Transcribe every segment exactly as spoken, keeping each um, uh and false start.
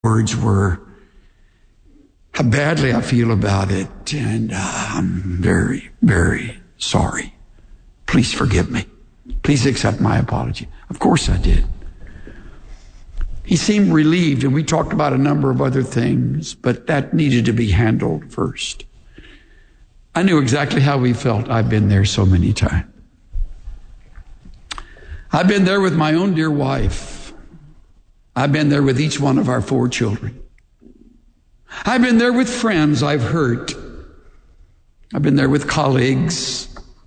words were how badly I feel about it, and uh, I'm very, very sorry. Please forgive me. Please accept my apology. Of course I did. He seemed relieved, and we talked about a number of other things, but that needed to be handled first. I knew exactly how he felt. I've been there so many times. I've been there with my own dear wife. I've been there with each one of our four children. I've been there with friends I've hurt. I've been there with colleagues,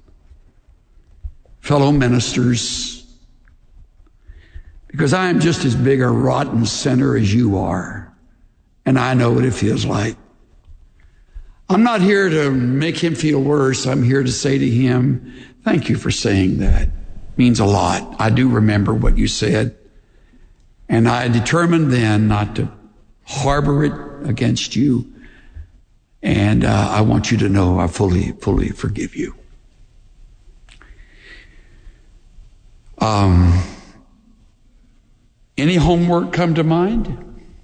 fellow ministers, because I am just as big a rotten sinner as you are, and I know what it feels like. I'm not here to make him feel worse. I'm here to say to him, thank you for saying that. It means a lot. I do remember what you said, and I determined then not to harbor it against you, and uh, I want you to know I fully, fully forgive you. Um, any homework come to mind?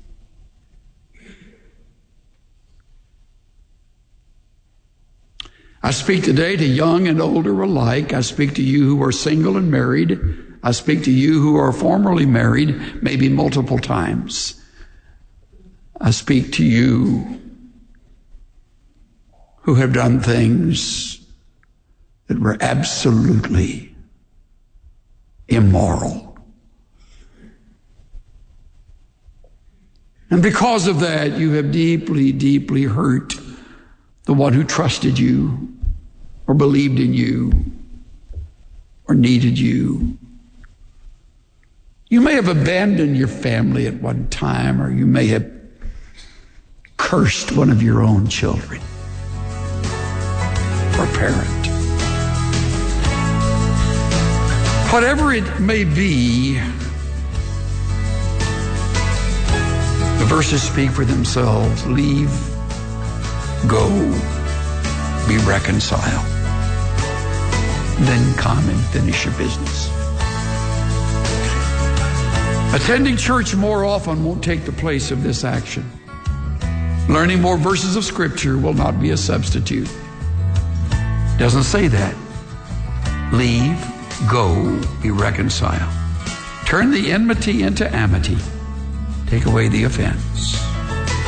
I speak today to young and older alike. I speak to you who are single and married. I speak to you who are formerly married, maybe multiple times. I speak to you who have done things that were absolutely immoral. And because of that, you have deeply, deeply hurt the one who trusted you or believed in you or needed you. You may have abandoned your family at one time, or you may have cursed one of your own children or parent. Whatever it may be, the verses speak for themselves. Leave, go, be reconciled. Then come and finish your business. Attending church more often won't take the place of this action. Learning more verses of Scripture will not be a substitute. Doesn't say that. Leave, go, be reconciled. Turn the enmity into amity. Take away the offense.